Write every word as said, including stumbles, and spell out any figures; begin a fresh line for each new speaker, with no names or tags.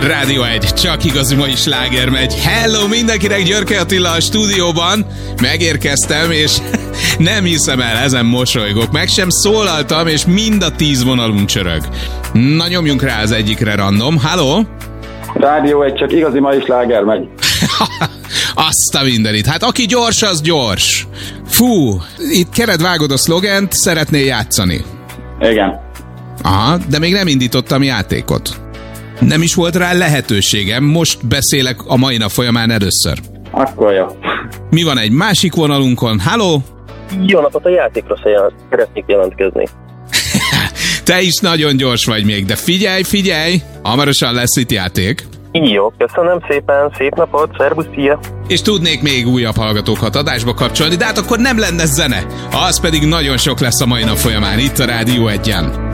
Rádió egy, csak igazi mai sláger megy. Hello mindenkinek, Györke Attila a stúdióban. Megérkeztem, és nem hiszem el, ezen mosolygok. Meg sem szólaltam, és mind a tíz vonalunk csörög. Na, nyomjunk rá az egyikre random. Hello?
Rádió egy, csak igazi mai sláger megy.
Azt a mindenit. Hát aki gyors, az gyors. Fú, itt keretvágod a szlogent, szeretnél játszani.
Igen.
Aha, de még nem indítottam játékot. Nem is volt rá lehetőségem, most beszélek a mai nap folyamán először.
Akkor jó.
Mi van egy másik vonalunkon? Halló?
Jó napot, a játékra szeretnék jelentkezni.
Te is nagyon gyors vagy még, de figyelj, figyelj! Hamarosan lesz itt játék.
Jó, köszönöm szépen, szép napot, szervusz, szia!
És tudnék még újabb hallgatókat adásba kapcsolni, de hát akkor nem lenne zene. Az pedig nagyon sok lesz a mai nap folyamán itt a Rádió egyen.